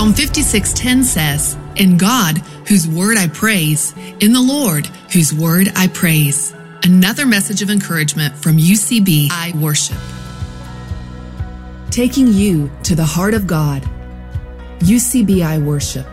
Psalm 56:10 says, "In God, whose word I praise, in the Lord, whose word I praise." Another message of encouragement from UCB I Worship. Taking you to the heart of God. UCB I Worship.